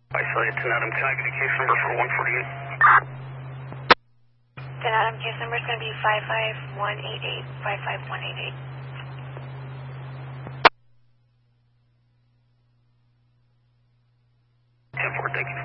Isolated 10 Adam, can I get a case number for 148? 10 Adam, case number is going to be 55188, 55188. 10-4, thank you.